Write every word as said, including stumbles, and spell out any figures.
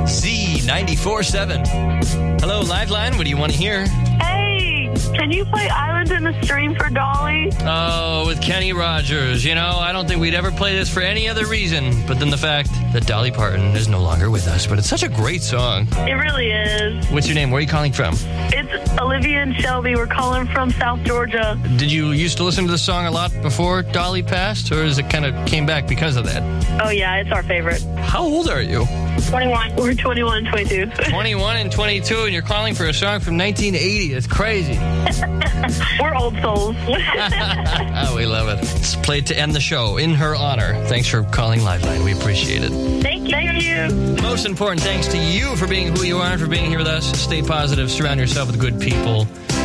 Z ninety-four seven. Hello, Liveline. What do you want to hear? Hey, can you play Island in the Stream for Dolly? Oh, with Kenny Rogers. You know, I don't think we'd ever play this for any other reason but than the fact that Dolly Parton is no longer with us. But it's such a great song. It really is. What's your name? Where are you calling from? It's Olivia and Shelby. We're calling from South Georgia. Did you used to listen to the song a lot before Dolly passed, or is it kind of came back because of that? Oh, yeah, it's our favorite. How old are you? twenty-one. We're twenty-one, twenty-two. twenty-one and twenty-two, and you're calling for a song from nineteen eighty. That's crazy. We're old souls. Oh, we love it. It's played to end the show in her honor. Thanks for calling Liveline. We appreciate it. Thank you. Thank you. Most important, thanks to you for being who you are and for being here with us. Stay positive. Surround yourself with good people.